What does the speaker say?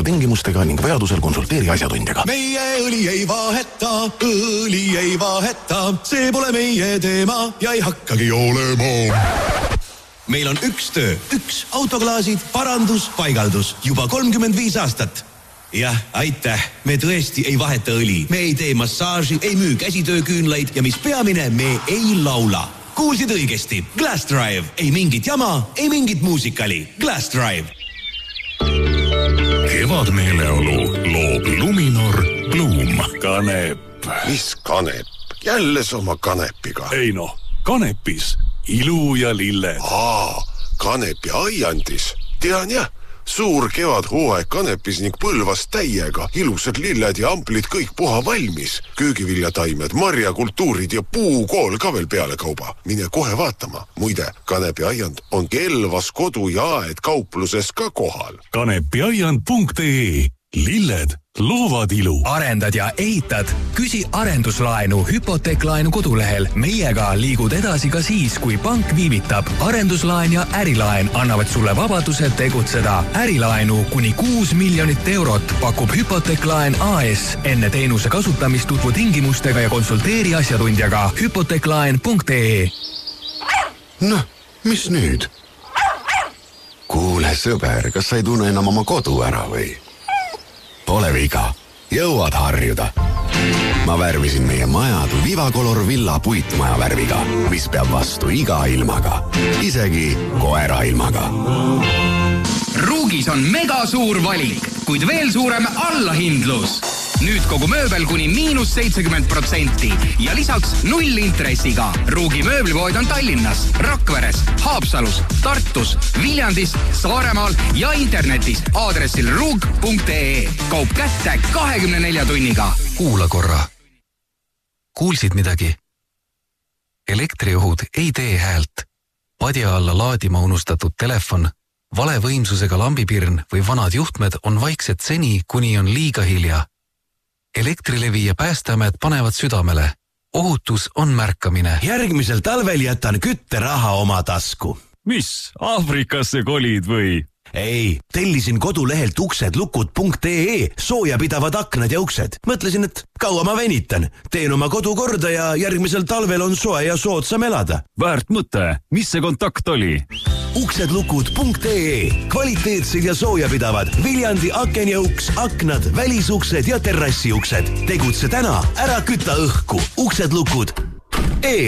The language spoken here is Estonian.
tingimustega ning vajadusel konsulteeri asjatundjaga. Meie õli ei vaheta, see pole meie teema ja ei hakkagi olema. Meil on üks töö, üks autoklaasid, parandus, paigaldus, juba 35 aastat. Jah, aitäh. Me tõesti ei vaheta õli. Me ei tee massaaži, ei müü käsitööküünlaid ja mis peamine, me ei laula. Kuulsid õigesti. Glass Drive. Ei mingit jama, ei mingit muusikali. Glass Drive. Kevadmeeleolu loob Luminor Bloom. Kanep. Mis kanep? Jälle sama kanepiga. Ei noh, kanepis. Ilu ja lilled. Kanepi aiandis. Tean jah. Suur kevadhooaeg kanepis ning põlvas täiega. Ilusad lilled ja amplid kõik puha valmis. Köögiviljataimed, marjakultuurid ja puukool ka veel peale kauba. Mine kohe vaatama. Muide, kanepi aiand on Kelvas kodu ja aed kaupluses ka kohal. Kanepiaiand.ee. Lilled loovad ilu. Arendad ja ehitad? Küsi arenduslaenu hüpoteeklaenu kodulehel. Meiega liigud edasi ka siis, kui pank viivitab. Arenduslaen ja ärilaen annavad sulle vabaduse tegutseda. Ärilaenu kuni 6 miljonit eurot pakub hüpoteeklaen AS. Enne teenuse kasutamist tutvu tingimustega ja konsulteeri asjatundjaga. Hüpoteeklaen.ee. Noh, mis nüüd? Kuule, sõber, kas sa ei tunne enam oma kodu ära või? Pole viga. Jõuad harjuda. Ma värvisin meie majadu Vivacolor Villa puitmaja värviga, mis peab vastu iga ilmaga. Isegi koera ilmaga. Ruugis on mega suur valik, kuid veel suurem allahindlus. Nüüd kogu mööbel kuni -70% ja lisaks 0 intressiga. Ruugi mööblipood on Tallinnas, Rakveres, Haapsalus, Tartus, Viljandis, Saaremaal ja internetis aadressil ruug.ee. Kaup kätte 24 tunniga. Kuula korra. Kuulsid midagi? Elektriohud ei tee häält. Padja alla laadima unustatud telefon, vale võimsusega lambipirn või vanad juhtmed on vaiksed seni, kuni on liiga hilja. Elektrilevi ja Päästeamet panevad südamele. Ohutus on märkamine. Järgmisel talvel jätan kütteraha oma tasku. Mis, Aafrikasse kolid või? Ei, tellisin kodulehelt uksedlukud.ee soojapidavad aknad ja uksed. Mõtlesin, et kaua ma venitan. Teen oma kodu korda ja järgmisel talvel on soe ja soodsam elada. Väärt mõte. Mis see kontakt oli? uksedlukud.ee. Kvaliteetsed ja soojapidavad. Viljandi aken ja uks, aknad, välisuksed ja terrassiuksed. Tegutse täna, ära küta õhku. uksedlukud.ee